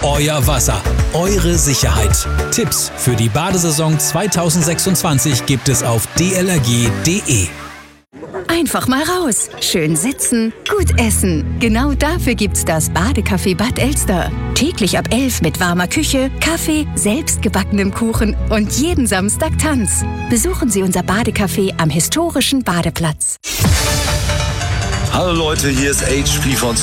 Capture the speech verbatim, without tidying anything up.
euer Wasser, eure Sicherheit. Tipps für die Badesaison zwanzig sechsundzwanzig gibt es auf d l r g punkt d e. Einfach mal raus. Schön sitzen, gut essen. Genau dafür gibt's das Badecafé Bad Elster. Täglich ab elf mit warmer Küche, Kaffee, selbstgebackenem Kuchen und jeden Samstag Tanz. Besuchen Sie unser Badecafé am historischen Badeplatz. Hallo Leute, hier ist H P von